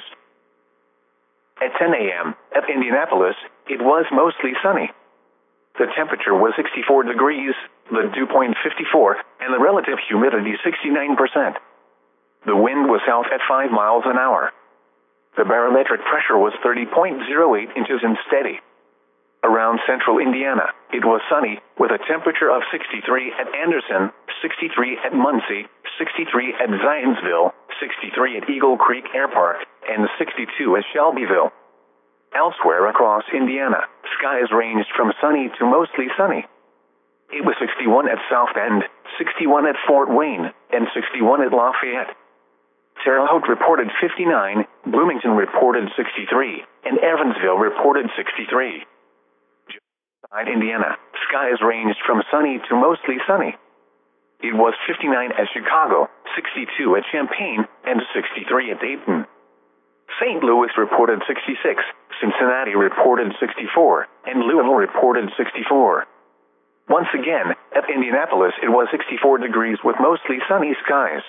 At ten a m, at Indianapolis, it was mostly sunny. The temperature was sixty-four degrees, the dew point fifty-four, and the relative humidity sixty-nine percent. The wind was south at five miles an hour. The barometric pressure was thirty point zero eight inches and steady. Around central Indiana, it was sunny, with a temperature of sixty-three at Anderson, sixty-three at Muncie, sixty-three at Zionsville, sixty-three at Eagle Creek Air Park, and sixty-two at Shelbyville. Elsewhere across Indiana, skies ranged from sunny to mostly sunny. It was sixty-one at South Bend, sixty-one at Fort Wayne, and sixty-one at Lafayette. Terre Haute reported fifty-nine, Bloomington reported sixty-three, and Evansville reported sixty-three. Outside Indiana, skies ranged from sunny to mostly sunny. It was fifty-nine at Chicago, sixty-two at Champaign, and sixty-three at Dayton. Saint Louis reported sixty-six, Cincinnati reported sixty-four, and Louisville reported sixty-four. Once again, at Indianapolis it was sixty-four degrees with mostly sunny skies.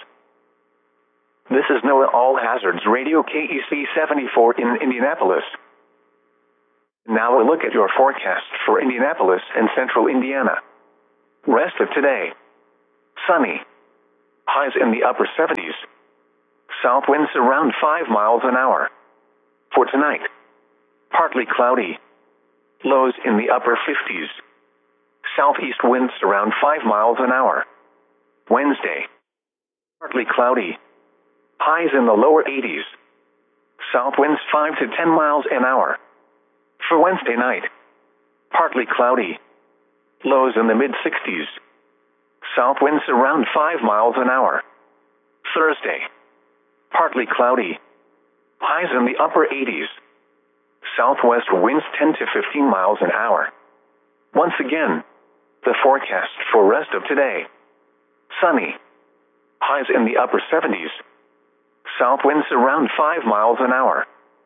This is NOAA All Hazards Radio K E C seventy-four in Indianapolis. Now we'll look at your forecast for Indianapolis and central Indiana. Rest of today. Sunny. Highs in the upper seventies. South winds around five miles an hour. For tonight. Partly cloudy. Lows in the upper fifties. Southeast winds around five miles an hour. Wednesday. Partly cloudy. Highs in the lower eighties. South winds five to ten miles an hour. For Wednesday night. Partly cloudy. Lows in the mid sixties. South winds around five miles an hour. Thursday. Partly cloudy. Highs in the upper eighties. Southwest winds ten to fifteen miles an hour. Once again, the forecast for rest of today. Sunny. Highs in the upper seventies. South winds around five miles an hour.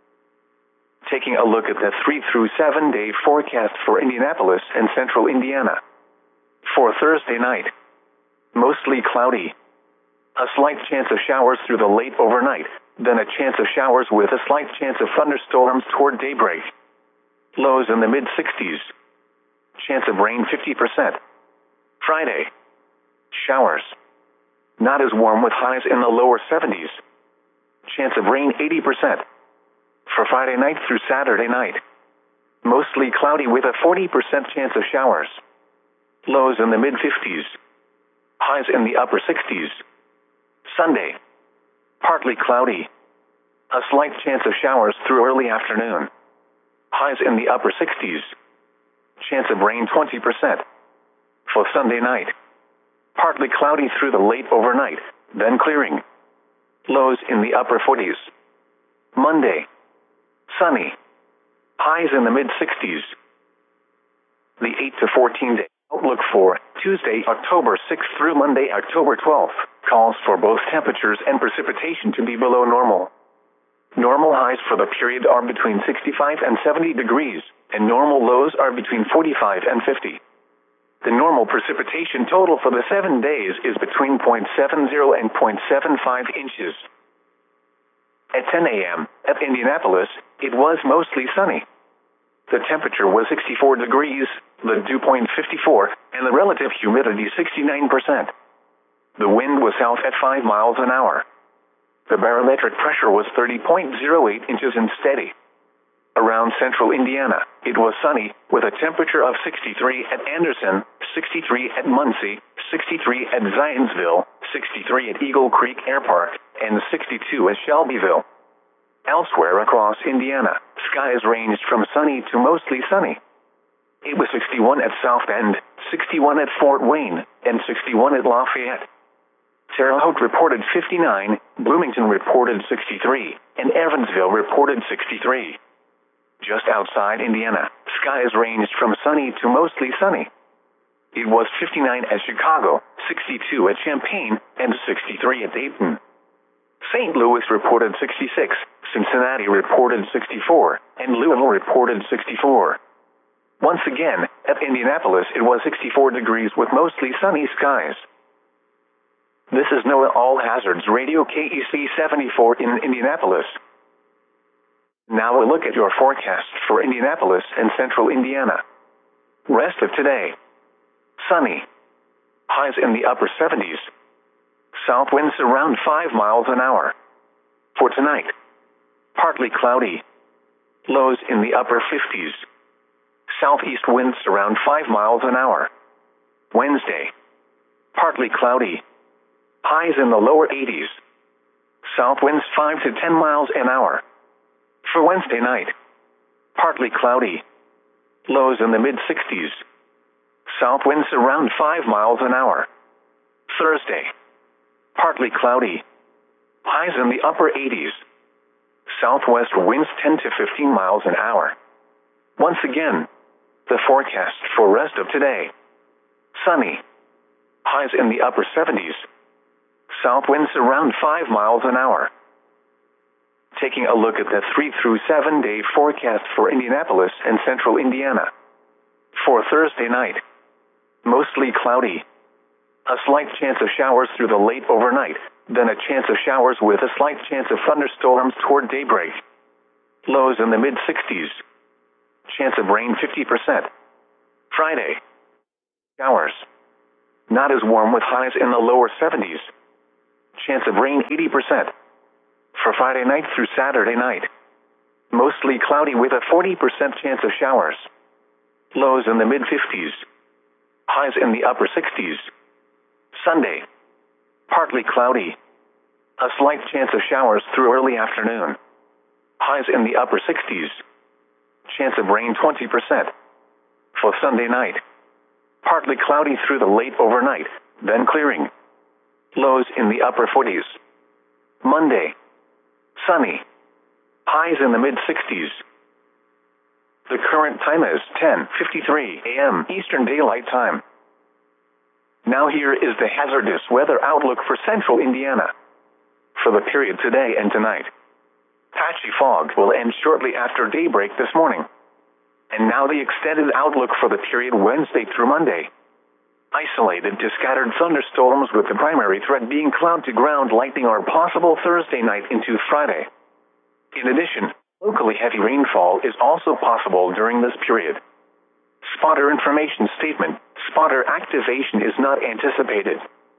Taking a look at the three through seven day forecast for Indianapolis and central Indiana. For Thursday night. Mostly cloudy. A slight chance of showers through the late overnight, then a chance of showers with a slight chance of thunderstorms toward daybreak. Lows in the mid sixties. Chance of rain fifty percent. Friday. Showers. Not as warm with highs in the lower seventies. Chance of rain eighty percent. For Friday night through Saturday night. Mostly cloudy with a forty percent chance of showers. Lows in the mid fifties. Highs in the upper sixties. Sunday. Partly cloudy. A slight chance of showers through early afternoon. Highs in the upper sixties. Chance of rain twenty percent. For Sunday night. Partly cloudy through the late overnight, then clearing. Lows in the upper forties. Monday. Sunny. Highs in the mid sixties. The eight to fourteen day outlook for Tuesday, October sixth through Monday, October twelfth, calls for both temperatures and precipitation to be below normal. Normal highs for the period are between sixty-five and seventy degrees, and normal lows are between forty-five and fifty. The normal precipitation total for the seven days is between zero point seven zero and zero point seven five inches. At ten a m at Indianapolis, it was mostly sunny. The temperature was sixty-four degrees, the dew point fifty-four, and the relative humidity sixty-nine percent. The wind was south at five miles an hour. The barometric pressure was thirty point zero eight inches and steady. Around central Indiana, it was sunny, with a temperature of sixty-three at Anderson, sixty-three at Muncie, sixty-three at Zionsville, sixty-three at Eagle Creek Air Park, and sixty-two at Shelbyville. Elsewhere across Indiana, skies ranged from sunny to mostly sunny. It was sixty-one at South Bend, sixty-one at Fort Wayne, and sixty-one at Lafayette. Terre Haute reported fifty-nine, Bloomington reported sixty-three, and Evansville reported sixty-three. Just outside Indiana, skies ranged from sunny to mostly sunny. It was fifty-nine at Chicago, sixty-two at Champaign, and sixty-three at Dayton. Saint Louis reported sixty-six, Cincinnati reported sixty-four, and Louisville reported sixty-four. Once again, at Indianapolis it was sixty-four degrees with mostly sunny skies. This is NOAA All Hazards Radio K E C seventy-four in Indianapolis. Now a look at your forecast for Indianapolis and central Indiana. Rest of today. Sunny. Highs in the upper seventies. South winds around five miles an hour. For tonight. Partly cloudy. Lows in the upper fifties. Southeast winds around five miles an hour. Wednesday. Partly cloudy. Highs in the lower eighties. South winds five to ten miles an hour. For Wednesday night. Partly cloudy. Lows in the mid sixties. South winds around five miles an hour. Thursday. Partly cloudy. Highs in the upper eighties. Southwest winds ten to fifteen miles an hour. Once again, the forecast for rest of today. Sunny. Highs in the upper seventies. South winds around five miles an hour. Taking a look at the three through seven day forecast for Indianapolis and central Indiana. For Thursday night. Mostly cloudy. A slight chance of showers through the late overnight, then a chance of showers with a slight chance of thunderstorms toward daybreak. Lows in the mid sixties. Chance of rain fifty percent. Friday. Showers. Not as warm with highs in the lower seventies. Chance of rain eighty percent. For Friday night through Saturday night. Mostly cloudy with a forty percent chance of showers. Lows in the mid-fifties. Highs in the upper sixties. Sunday. Partly cloudy. A slight chance of showers through early afternoon. Highs in the upper sixties. Chance of rain twenty percent. For Sunday night. Partly cloudy through the late overnight, then clearing. Lows in the upper forties. Monday. Sunny. Highs in the mid-sixties. The current time is ten fifty-three a m Eastern Daylight Time. Now here is the hazardous weather outlook for central Indiana. For the period today and tonight. Patchy fog will end shortly after daybreak this morning. And now the extended outlook for the period Wednesday through Monday. Isolated to scattered thunderstorms with the primary threat being cloud to ground lightning are possible Thursday night into Friday. In addition, locally heavy rainfall is also possible during this period. Spotter information statement: spotter activation is not anticipated.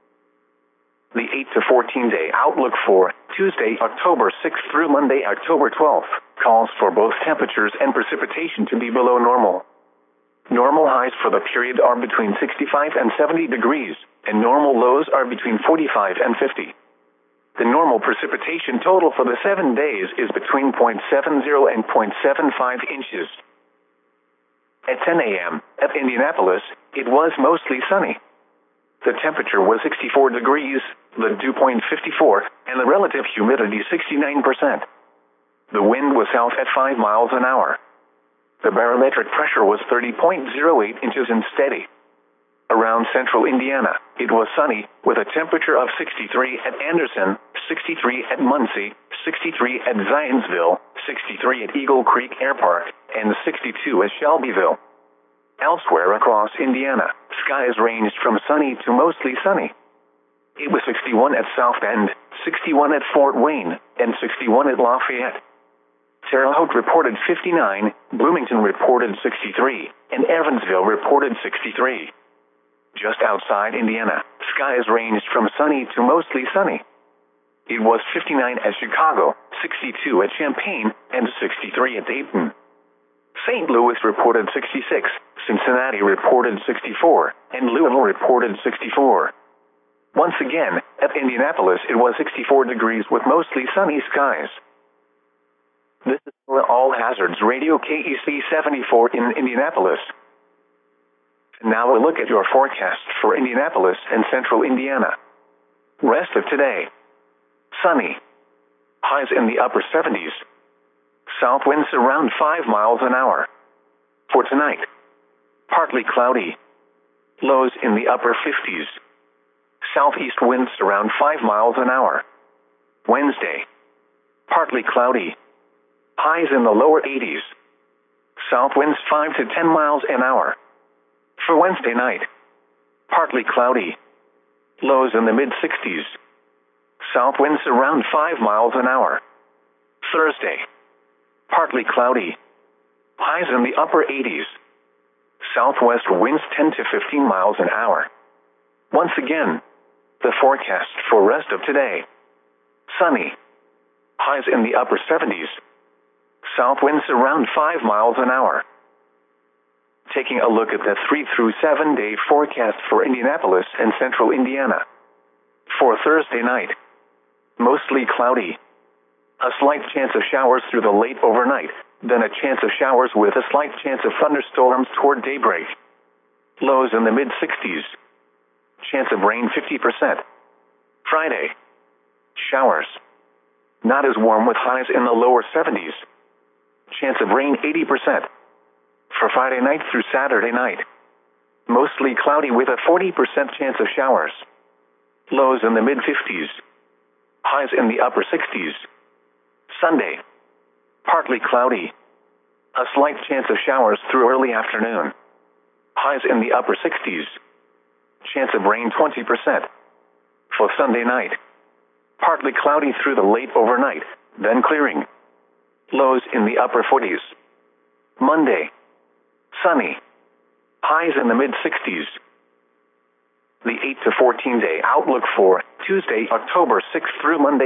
The eight to fourteen day outlook for Tuesday, October sixth through Monday, October twelfth, calls for both temperatures and precipitation to be below normal. Normal highs for the period are between sixty-five and seventy degrees, and normal lows are between forty-five and fifty. The normal precipitation total for the seven days is between zero point seven zero and zero point seven five inches. At ten a m at Indianapolis, it was mostly sunny. The temperature was sixty-four degrees, the dew point fifty-four, and the relative humidity sixty-nine percent. The wind was south at five miles an hour. The barometric pressure was thirty point zero eight inches and steady. Around central Indiana, it was sunny, with a temperature of sixty-three at Anderson, sixty-three at Muncie, sixty-three at Zionsville, sixty-three at Eagle Creek Air Park, and sixty-two at Shelbyville. Elsewhere across Indiana, skies ranged from sunny to mostly sunny. It was sixty-one at South Bend, sixty-one at Fort Wayne, and sixty-one at Lafayette. Terre Haute reported fifty-nine, Bloomington reported sixty-three, and Evansville reported sixty-three. Just outside Indiana, skies ranged from sunny to mostly sunny. It was fifty-nine at Chicago, sixty-two at Champaign, and sixty-three at Dayton. Saint Louis reported sixty-six, Cincinnati reported sixty-four, and Louisville reported sixty-four. Once again, at Indianapolis it was sixty-four degrees with mostly sunny skies. This is All Hazards Radio K E C seventy-four in Indianapolis. Now a look at your forecast for Indianapolis and central Indiana. Rest of today. Sunny. Highs in the upper seventies. South winds around five miles an hour. For tonight. Partly cloudy. Lows in the upper fifties. Southeast winds around five miles an hour. Wednesday. Partly cloudy. Highs in the lower eighties. South winds five to ten miles an hour. For Wednesday night. Partly cloudy. Lows in the mid-sixties. South winds around five miles an hour. Thursday. Partly cloudy. Highs in the upper eighties. Southwest winds ten to fifteen miles an hour. Once again, the forecast for rest of today. Sunny. Highs in the upper seventies. South winds around five miles an hour. Taking a look at the three through seven day forecast for Indianapolis and central Indiana. For Thursday night. Mostly cloudy. A slight chance of showers through the late overnight, then a chance of showers with a slight chance of thunderstorms toward daybreak. Lows in the mid-sixties. Chance of rain fifty percent. Friday. Showers. Not as warm with highs in the lower seventies. Chance of rain eighty percent. For Friday night through Saturday night. Mostly cloudy with a forty percent chance of showers. Lows in the mid-fifties. Highs in the upper sixties. Sunday. Partly cloudy. A slight chance of showers through early afternoon. Highs in the upper sixties. Chance of rain twenty percent. For Sunday night. Partly cloudy through the late overnight, then clearing. Lows in the upper forties. Monday. Sunny. Highs in the mid-sixties. The eight to fourteen day outlook for Tuesday, October sixth through Monday,